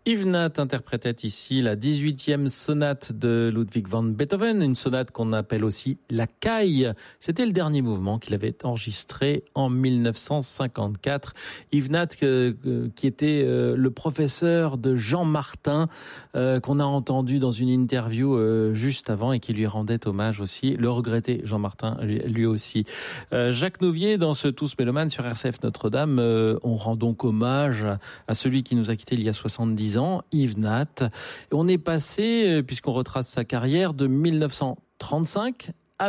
Yves Nat interprétait ici la 18e sonate de Ludwig van Beethoven, une sonate qu'on appelle aussi la caille. C'était le dernier mouvement qu'il avait enregistré en 1954. Yves Nat, qui était le professeur de Jean Martin, qu'on a entendu dans une interview juste avant et qui lui rendait hommage aussi. Le regretté Jean Martin, lui aussi. Jacques Nouvier, dans ce Tous Mélomanes sur RCF Notre-Dame, on rend donc hommage à celui qui nous a quittés il y a 70 ans, Yves Nat. On est passé, puisqu'on retrace sa carrière, de 1935 à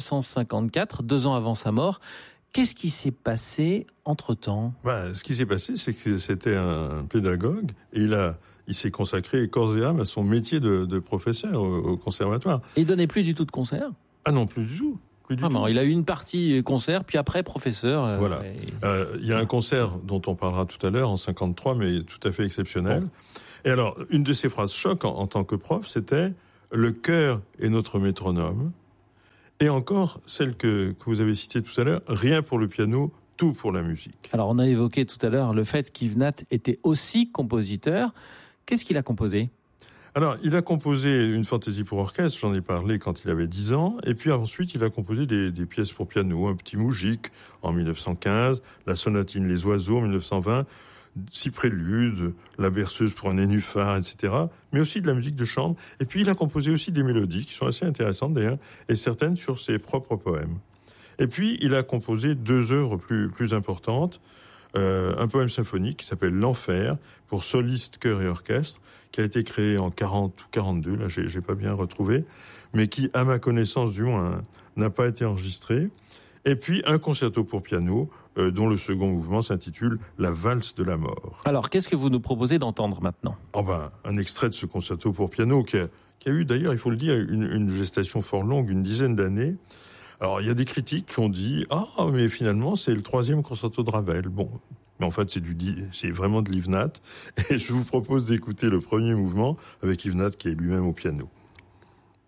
1954, 2 ans avant sa mort. Qu'est-ce qui s'est passé entre-temps ? Ce qui s'est passé, c'est que c'était un pédagogue et il s'est consacré corps et âme à son métier de professeur au conservatoire. Et il donnait plus du tout de concerts ? Ah non, plus du tout. Vraiment, il a eu une partie concert, puis après professeur. Voilà. Il y a un concert dont on parlera tout à l'heure, en 53, mais tout à fait exceptionnel. Bon. Et alors, une de ses phrases choc en tant que prof, c'était « Le cœur est notre métronome ». Et encore, celle que vous avez citée tout à l'heure, « Rien pour le piano, tout pour la musique ». Alors, on a évoqué tout à l'heure le fait qu'Yves Nat était aussi compositeur. Qu'est-ce qu'il a composé ? Alors, il a composé une fantaisie pour orchestre, j'en ai parlé quand il avait 10 ans, et puis ensuite il a composé des pièces pour piano, un petit moujik en 1915, la sonatine Les Oiseaux en 1920, 6 préludes, la berceuse pour un nénuphar, etc., mais aussi de la musique de chambre, et puis il a composé aussi des mélodies qui sont assez intéressantes d'ailleurs, et certaines sur ses propres poèmes. Et puis il a composé 2 œuvres plus importantes, un poème symphonique qui s'appelle L'Enfer pour soliste, chœur et orchestre, qui a été créé en 40 ou 42, là j'ai pas bien retrouvé, mais qui, à ma connaissance du moins, n'a pas été enregistré. Et puis un concerto pour piano, dont le second mouvement s'intitule La valse de la mort. Alors, qu'est-ce que vous nous proposez d'entendre maintenant ? Un extrait de ce concerto pour piano qui a eu d'ailleurs, il faut le dire, une gestation fort longue, une dizaine d'années. Alors, il y a des critiques qui ont dit « Ah, mais finalement, c'est le 3e concerto de Ravel ». Bon, mais en fait, c'est vraiment de Yves Nat. Et je vous propose d'écouter le premier mouvement avec Yves Nat qui est lui-même au piano.